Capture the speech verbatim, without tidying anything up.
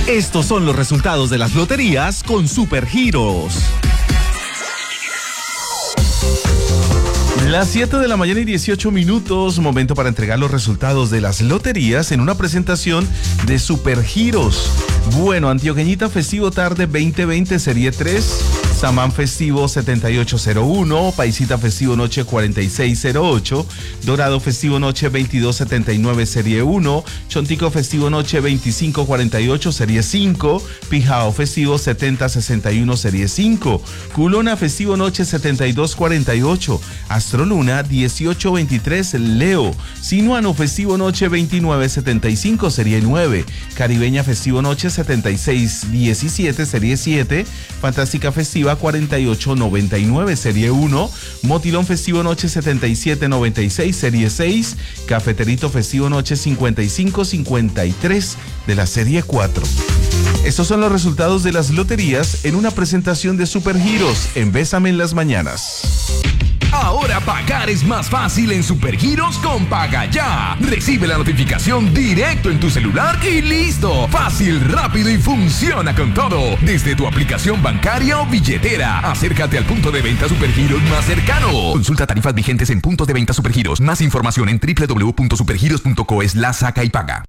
Estos son los resultados de las loterías con Supergiros. Las siete de la mañana y dieciocho minutos, momento para entregar los resultados de las loterías en una presentación de Supergiros. Bueno, Antioqueñita Festivo Tarde veinte veinte Serie tres, Samán Festivo setenta y ocho cero uno, Paisita Festivo Noche cuarenta y seis cero ocho, Dorado Festivo Noche veintidós setenta y nueve Serie uno, Chontico Festivo Noche veinticinco cuarenta y ocho Serie cinco, Pijao Festivo setenta sesenta y uno Serie cinco, Culona Festivo Noche setenta y dos cuarenta y ocho, Astroluna dieciocho veintitrés Leo, Sinuano Festivo Noche veintinueve setenta y cinco Serie nueve, Caribeña Festivo Noche setenta y seis diecisiete Serie siete, Fantástica Festiva cuarenta y ocho noventa y nueve Serie uno, Motilón Festivo Noche setenta y siete noventa y seis Serie seis, Cafeterito Festivo Noche cincuenta y cinco cincuenta y tres de la Serie cuatro. Estos son los resultados de las loterías en una presentación de Supergiros en Bésame en las Mañanas. Ahora pagar es más fácil en Supergiros con Paga Ya. Recibe la notificación directo en tu celular y listo. Fácil, rápido y funciona con todo. Desde tu aplicación bancaria o billetera. Acércate al punto de venta Supergiros más cercano. Consulta tarifas vigentes en puntos de venta Supergiros. Más información en doble u doble u doble u punto supergiros punto co slash saca y paga.